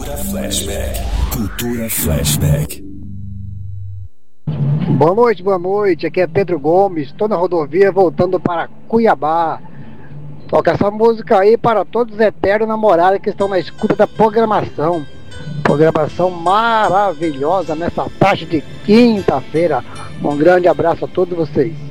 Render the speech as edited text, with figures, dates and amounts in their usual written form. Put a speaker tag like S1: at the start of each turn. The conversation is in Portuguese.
S1: Flashback. Cultura Flashback.
S2: Boa noite. Aqui é Pedro Gomes. Estou na rodovia voltando para Cuiabá. Toca essa música aí para todos os eternos namorados que estão na escuta da programação. Programação maravilhosa nessa tarde de quinta-feira. Um grande abraço a todos vocês.